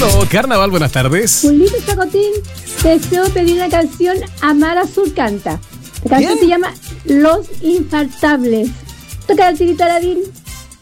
Aló, Carnaval, buenas tardes. Julito Chacotín, deseo pedir una canción. Amara Sur canta. La canción se llama Los Infaltables. Toca el tirito, Aladín.